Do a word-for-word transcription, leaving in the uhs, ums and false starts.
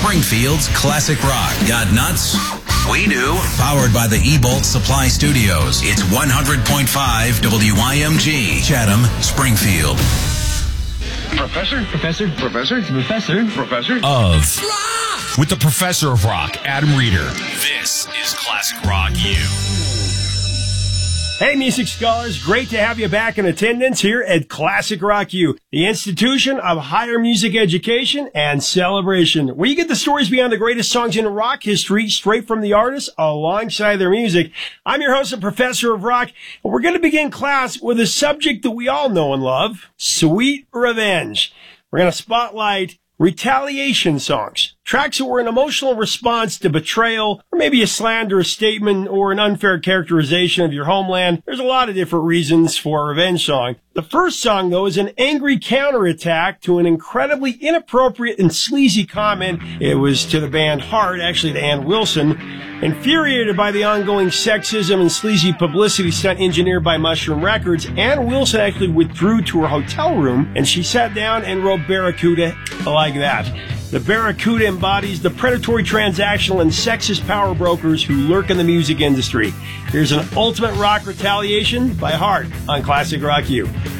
Springfield's classic rock. Got nuts? We do. Powered by the E-Bolt Supply Studios. It's one hundred point five W I M G. Chatham, Springfield. Professor? Professor? Professor? Professor? Professor? Of rock! With the Professor of Rock, Adam Reeder. This is Classic Rock U. Hey, music scholars, great to have you back in attendance here at Classic Rock U, the institution of higher music education and celebration, where you get the stories behind the greatest songs in rock history straight from the artists alongside their music. I'm your host and Professor of Rock, and we're going to begin class with a subject that we all know and love, Sweet Revenge. We're going to spotlight retaliation songs, tracks that were an emotional response to betrayal, or maybe a slanderous statement or an unfair characterization of your homeland. There's a lot of different reasons for a revenge song. The first song, though, is an angry counterattack to an incredibly inappropriate and sleazy comment. It was to the band Heart, actually to Ann Wilson. Infuriated by the ongoing sexism and sleazy publicity stunt engineered by Mushroom Records, Ann Wilson actually withdrew to her hotel room, and she sat down and wrote Barracuda like that. The Barracuda embodies the predatory, transactional, and sexist power brokers who lurk in the music industry. Here's an ultimate rock retaliation by Heart on Classic Rock U.